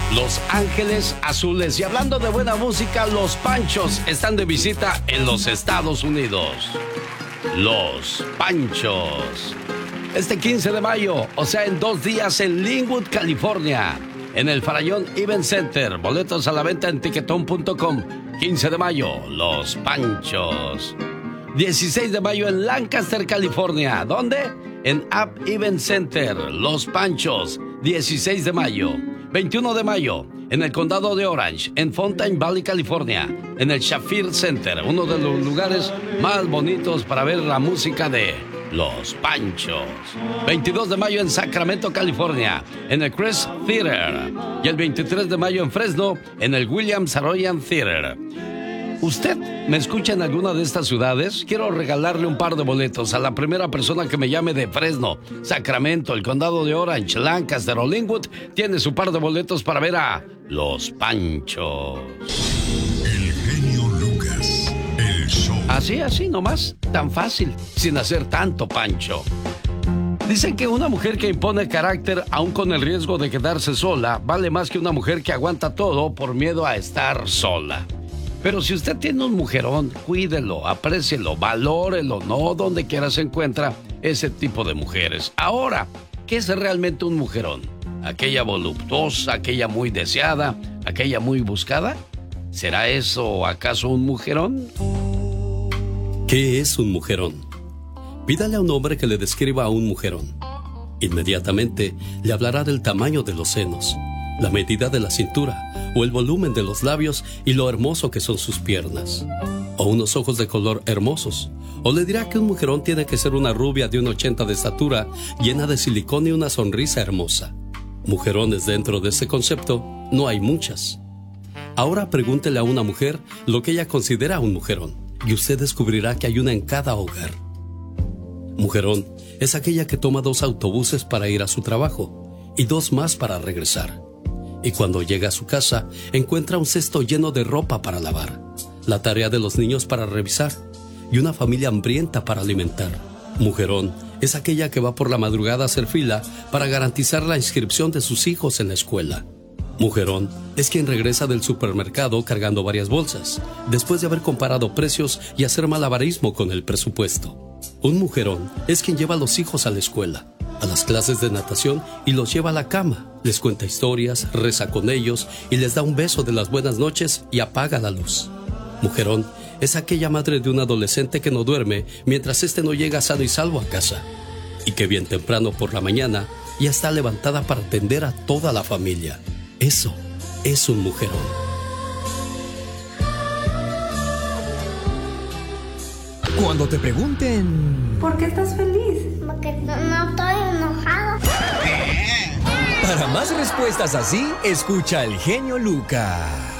Los Ángeles Azules. Y hablando de buena música, los Panchos están de visita en los Estados Unidos. Los Panchos. Este 15 de mayo, o sea, en 2 días en Linwood, California, en el Farallón Event Center. Boletos a la venta en Tiquetón.com. 15 de mayo, Los Panchos. 16 de mayo en Lancaster, California. ¿Dónde? En App Event Center, Los Panchos. 16 de mayo. 21 de mayo, en el condado de Orange, en Fountain Valley, California, en el Shafir Center, uno de los lugares más bonitos para ver la música de Los Panchos. 22 de mayo en Sacramento, California, en el Crest Theater. Y el 23 de mayo en Fresno, en el Williams Arroyan Theater. ¿Usted me escucha en alguna de estas ciudades? Quiero regalarle un par de boletos a la primera persona que me llame de Fresno, Sacramento, el condado de Orange, Lancaster o Linwood. Tiene su par de boletos para ver a Los Panchos. El genio Lucas, el show. Así nomás, tan fácil, sin hacer tanto pancho. Dicen que una mujer que impone carácter, aun con el riesgo de quedarse sola, vale más que una mujer que aguanta todo por miedo a estar sola. Pero si usted tiene un mujerón, cuídelo, aprécielo, valórelo, no donde quiera se encuentra ese tipo de mujeres. Ahora, ¿qué es realmente un mujerón? ¿Aquella voluptuosa, aquella muy deseada, aquella muy buscada? ¿Será eso acaso un mujerón? ¿Qué es un mujerón? Pídale a un hombre que le describa a un mujerón. Inmediatamente le hablará del tamaño de los senos, la medida de la cintura, o el volumen de los labios y lo hermoso que son sus piernas. O unos ojos de color hermosos. O le dirá que un mujerón tiene que ser una rubia de 1,80 de estatura, llena de silicón y una sonrisa hermosa. Mujerones dentro de ese concepto no hay muchas. Ahora pregúntele a una mujer lo que ella considera un mujerón, y usted descubrirá que hay una en cada hogar. Mujerón es aquella que toma 2 autobuses para ir a su trabajo y 2 más para regresar. Y cuando llega a su casa, encuentra un cesto lleno de ropa para lavar, la tarea de los niños para revisar y una familia hambrienta para alimentar. Mujerón es aquella que va por la madrugada a hacer fila para garantizar la inscripción de sus hijos en la escuela. Mujerón es quien regresa del supermercado cargando varias bolsas, después de haber comparado precios y hacer malabarismo con el presupuesto. Un mujerón es quien lleva a los hijos a la escuela, a las clases de natación y los lleva a la cama, les cuenta historias, reza con ellos y les da un beso de las buenas noches y apaga la luz. Mujerón es aquella madre de un adolescente que no duerme mientras éste no llega sano y salvo a casa, y que bien temprano por la mañana ya está levantada para atender a toda la familia. Eso es un mujerón. Cuando te pregunten ¿por qué estás feliz? Porque no estoy enojado. Para más respuestas así, escucha al genio Lucas.